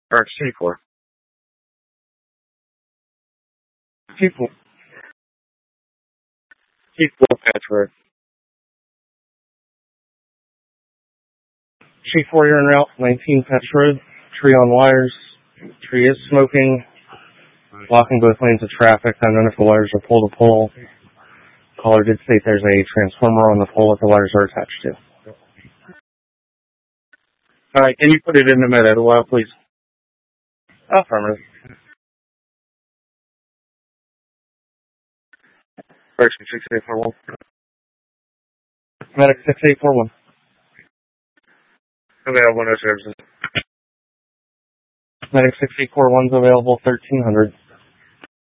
Or C4. C4. C4 Patch Road. C4, you're en route, 19 Patch Road. Tree on wires. Tree is smoking. Blocking both lanes of traffic. Unknown if the wires are pole to pole. Caller did state there's a transformer on the pole that the wires are attached to. Alright, can you put it in the med a while, please? Affirmative. Correction 6841. Medic 6841. Available, no services. Medic 6841 is available, 1300.